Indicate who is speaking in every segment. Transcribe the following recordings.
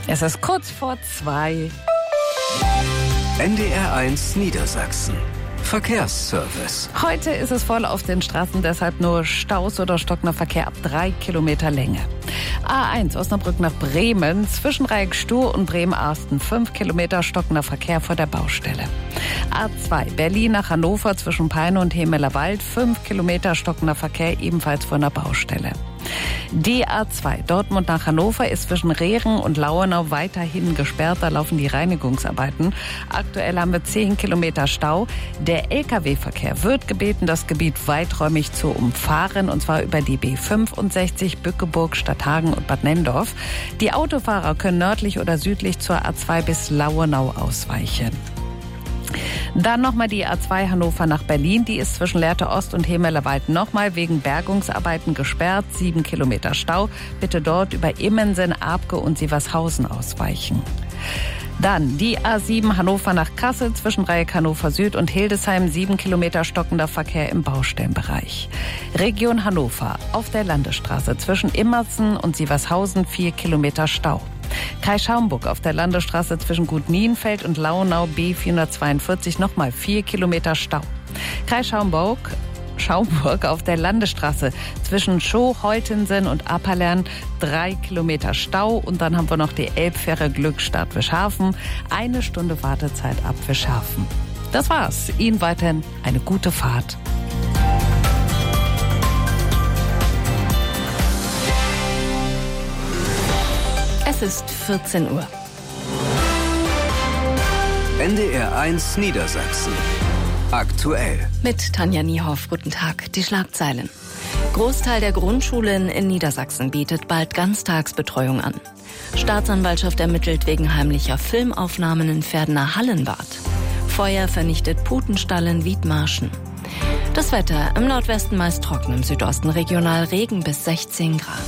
Speaker 1: Es ist kurz vor 2.
Speaker 2: NDR1 Niedersachsen. Verkehrsservice.
Speaker 1: Heute ist es voll auf den Straßen, deshalb nur Staus oder stockender Verkehr ab 3 Kilometer Länge. A1 Osnabrück nach Bremen, zwischen Reik-Stur und Bremen-Arsten 5 Kilometer stockender Verkehr vor der Baustelle. A2 Berlin nach Hannover zwischen Peine und Hemelerwald 5 Kilometer stockender Verkehr ebenfalls vor der Baustelle. Die A2 Dortmund nach Hannover ist zwischen Rehren und Lauenau weiterhin gesperrt. Da laufen die Reinigungsarbeiten. Aktuell haben wir 10 Kilometer Stau. Der Lkw-Verkehr wird gebeten, das Gebiet weiträumig zu umfahren, und zwar über die B65 Bückeburg, Stadthagen und Bad Nenndorf. Die Autofahrer können nördlich oder südlich zur A2 bis Lauenau ausweichen. Dann nochmal die A2 Hannover nach Berlin. Die ist zwischen Lehrte Ost und Hemelerwald nochmal wegen Bergungsarbeiten gesperrt. 7 Kilometer Stau. Bitte dort über Immensen, Abke und Sievershausen ausweichen. Dann die A7 Hannover nach Kassel zwischen Dreieck Hannover Süd und Hildesheim 7 Kilometer stockender Verkehr im Baustellenbereich. Region Hannover auf der Landesstraße zwischen Immersen und Sievershausen 4 Kilometer Stau. Kreis Schaumburg auf der Landesstraße zwischen Gut Nienfeld und Lauenau B442 nochmal 4 Kilometer Stau. Kreis Schaumburg auf der Landesstraße zwischen Schoh, Holtensen und Apperlern 3 Kilometer Stau. Und dann haben wir noch die Elbfähre Glückstadt Wischhafen. 1 Stunde Wartezeit ab Wischhafen. Das war's. Ihnen weiterhin eine gute Fahrt.
Speaker 3: Es ist 14 Uhr.
Speaker 2: NDR1 Niedersachsen. Aktuell.
Speaker 3: Mit Tanja Niehoff. Guten Tag. Die Schlagzeilen. Großteil der Grundschulen in Niedersachsen bietet bald Ganztagsbetreuung an. Staatsanwaltschaft ermittelt wegen heimlicher Filmaufnahmen in Pferdener Hallenbad. Feuer vernichtet Putenstall in Wiedmarschen. Das Wetter im Nordwesten meist trocken, im Südosten regional Regen bis 16 Grad.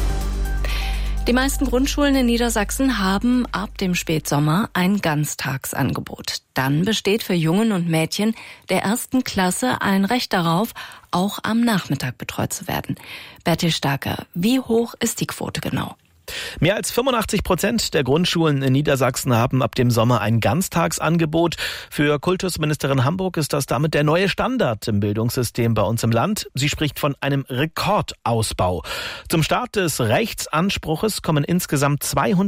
Speaker 3: Die meisten Grundschulen in Niedersachsen haben ab dem Spätsommer ein Ganztagsangebot. Dann besteht für Jungen und Mädchen der 1. Klasse ein Recht darauf, auch am Nachmittag betreut zu werden. Bertil Starker, wie hoch ist die Quote genau?
Speaker 4: Mehr als 85% der Grundschulen in Niedersachsen haben ab dem Sommer ein Ganztagsangebot. Für Kultusministerin Hamburg ist das damit der neue Standard im Bildungssystem bei uns im Land. Sie spricht von einem Rekordausbau. Zum Start des Rechtsanspruches kommen insgesamt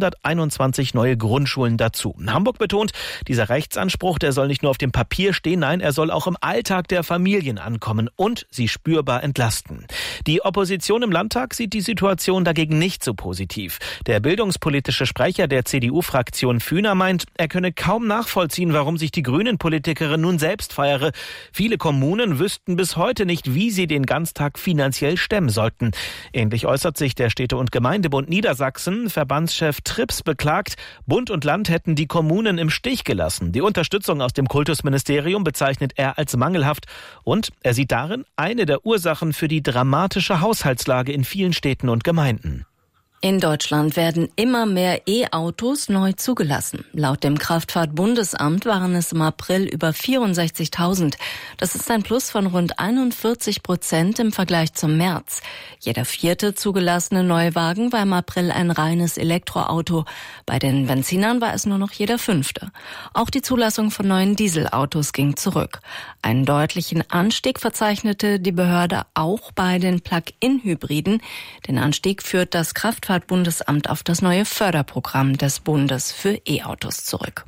Speaker 4: 221 neue Grundschulen dazu. Hamburg betont, dieser Rechtsanspruch, der soll nicht nur auf dem Papier stehen, nein, er soll auch im Alltag der Familien ankommen und sie spürbar entlasten. Die Opposition im Landtag sieht die Situation dagegen nicht so positiv. Der bildungspolitische Sprecher der CDU-Fraktion Fühner meint, er könne kaum nachvollziehen, warum sich die Grünen-Politikerin nun selbst feiere. Viele Kommunen wüssten bis heute nicht, wie sie den Ganztag finanziell stemmen sollten. Ähnlich äußert sich der Städte- und Gemeindebund Niedersachsen. Verbandschef Trips beklagt, Bund und Land hätten die Kommunen im Stich gelassen. Die Unterstützung aus dem Kultusministerium bezeichnet er als mangelhaft und er sieht darin eine der Ursachen für die dramatische Haushaltslage in vielen Städten und Gemeinden.
Speaker 3: In Deutschland werden immer mehr E-Autos neu zugelassen. Laut dem Kraftfahrtbundesamt waren es im April über 64.000. Das ist ein Plus von rund 41% im Vergleich zum März. Jeder 4. zugelassene Neuwagen war im April ein reines Elektroauto. Bei den Benzinern war es nur noch jeder 5. Auch die Zulassung von neuen Dieselautos ging zurück. Einen deutlichen Anstieg verzeichnete die Behörde auch bei den Plug-in-Hybriden. Den Anstieg führt das Kraftfahrtbundesamt auf das neue Förderprogramm des Bundes für E-Autos zurück.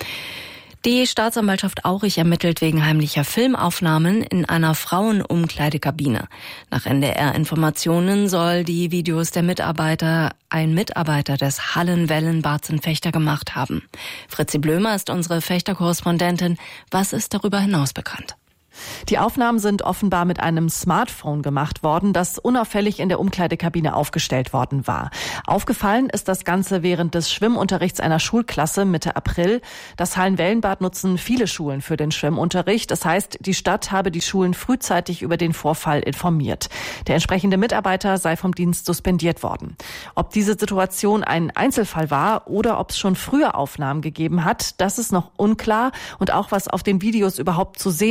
Speaker 3: Die Staatsanwaltschaft Aurich ermittelt wegen heimlicher Filmaufnahmen in einer Frauenumkleidekabine. Nach NDR-Informationen soll die Videos der ein Mitarbeiter des Hallenwellenbads in Vechta gemacht haben. Fritzi Blömer ist unsere Vechta-Korrespondentin. Was ist darüber hinaus bekannt?
Speaker 5: Die Aufnahmen sind offenbar mit einem Smartphone gemacht worden, das unauffällig in der Umkleidekabine aufgestellt worden war. Aufgefallen ist das Ganze während des Schwimmunterrichts einer Schulklasse Mitte April. Das Hallenwellenbad nutzen viele Schulen für den Schwimmunterricht. Das heißt, die Stadt habe die Schulen frühzeitig über den Vorfall informiert. Der entsprechende Mitarbeiter sei vom Dienst suspendiert worden. Ob diese Situation ein Einzelfall war oder ob es schon früher Aufnahmen gegeben hat, das ist noch unklar und auch was auf den Videos überhaupt zu sehen ist.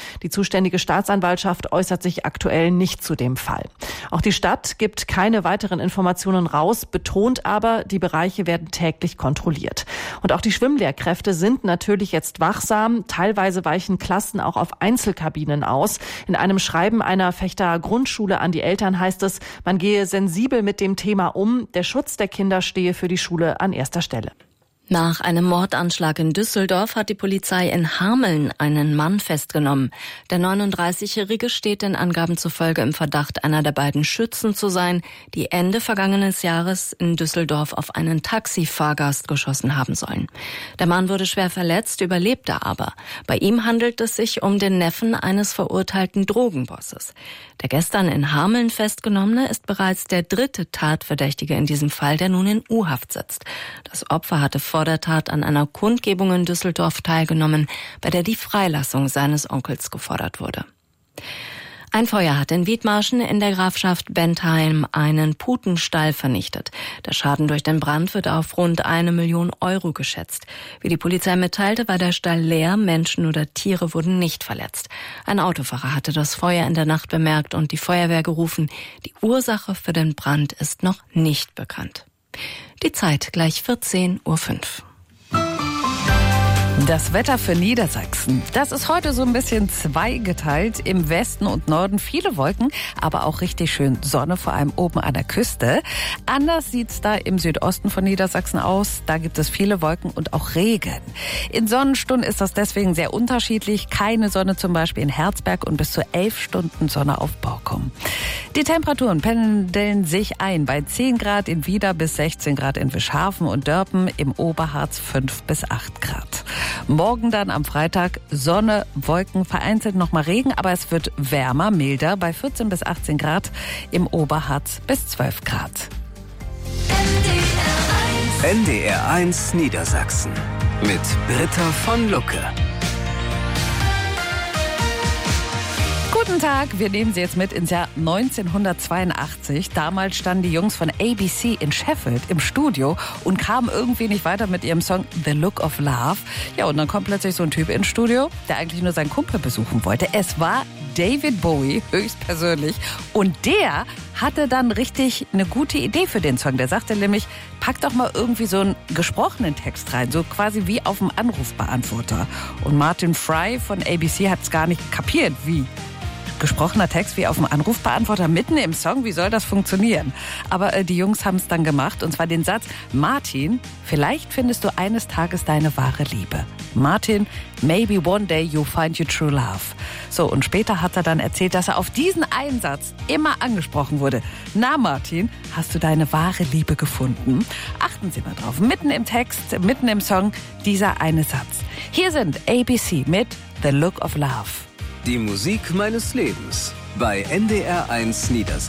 Speaker 5: Die zuständige Staatsanwaltschaft äußert sich aktuell nicht zu dem Fall. Auch die Stadt gibt keine weiteren Informationen raus, betont aber, die Bereiche werden täglich kontrolliert. Und auch die Schwimmlehrkräfte sind natürlich jetzt wachsam. Teilweise weichen Klassen auch auf Einzelkabinen aus. In einem Schreiben einer Vechter Grundschule an die Eltern heißt es, man gehe sensibel mit dem Thema um. Der Schutz der Kinder stehe für die Schule an erster Stelle.
Speaker 3: Nach einem Mordanschlag in Düsseldorf hat die Polizei in Hameln einen Mann festgenommen. Der 39-Jährige steht den Angaben zufolge im Verdacht, einer der beiden Schützen zu sein, die Ende vergangenes Jahres in Düsseldorf auf einen Taxifahrgast geschossen haben sollen. Der Mann wurde schwer verletzt, überlebte aber. Bei ihm handelt es sich um den Neffen eines verurteilten Drogenbosses. Der gestern in Hameln Festgenommene ist bereits der dritte Tatverdächtige in diesem Fall, der nun in U-Haft sitzt. Das Opfer hatte vor der Tat an einer Kundgebung in Düsseldorf teilgenommen, bei der die Freilassung seines Onkels gefordert wurde. Ein Feuer hat in Wiedmarschen in der Grafschaft Bentheim einen Putenstall vernichtet. Der Schaden durch den Brand wird auf rund 1 Million Euro geschätzt. Wie die Polizei mitteilte, war der Stall leer, Menschen oder Tiere wurden nicht verletzt. Ein Autofahrer hatte das Feuer in der Nacht bemerkt und die Feuerwehr gerufen. Die Ursache für den Brand ist noch nicht bekannt. Die Zeit gleich 14:05 Uhr.
Speaker 1: Das Wetter für Niedersachsen. Das ist heute so ein bisschen zweigeteilt. Im Westen und Norden viele Wolken, aber auch richtig schön Sonne, vor allem oben an der Küste. Anders sieht's da im Südosten von Niedersachsen aus. Da gibt es viele Wolken und auch Regen. In Sonnenstunden ist das deswegen sehr unterschiedlich. Keine Sonne zum Beispiel in Herzberg und bis zu 11 Stunden Sonne auf Borkum. Die Temperaturen pendeln sich ein bei 10 Grad in Wieder bis 16 Grad in Wischhafen und Dörpen, im Oberharz 5 bis 8 Grad. Morgen dann am Freitag Sonne, Wolken, vereinzelt nochmal Regen, aber es wird wärmer, milder bei 14 bis 18 Grad, im Oberharz bis 12 Grad.
Speaker 2: NDR 1 Niedersachsen mit Britta von Lucke.
Speaker 1: Guten Tag, wir nehmen Sie jetzt mit ins Jahr 1982. Damals standen die Jungs von ABC in Sheffield im Studio und kamen irgendwie nicht weiter mit ihrem Song The Look of Love. Ja, und dann kommt plötzlich so ein Typ ins Studio, der eigentlich nur seinen Kumpel besuchen wollte. Es war David Bowie, höchstpersönlich. Und der hatte dann richtig eine gute Idee für den Song. Der sagte nämlich, pack doch mal irgendwie so einen gesprochenen Text rein, so quasi wie auf dem Anrufbeantworter. Und Martin Fry von ABC hat es gar nicht kapiert, wie gesprochener Text wie auf dem Anrufbeantworter mitten im Song, wie soll das funktionieren? Aber die Jungs haben es dann gemacht, und zwar den Satz: Martin, vielleicht findest du eines Tages deine wahre Liebe. Martin, maybe one day you'll find your true love. So, und später hat er dann erzählt, dass er auf diesen einen Satz immer angesprochen wurde. Na Martin, hast du deine wahre Liebe gefunden? Achten Sie mal drauf, mitten im Text, mitten im Song, dieser eine Satz. Hier sind ABC mit The Look of Love.
Speaker 2: Die Musik meines Lebens bei NDR 1 Niedersachsen.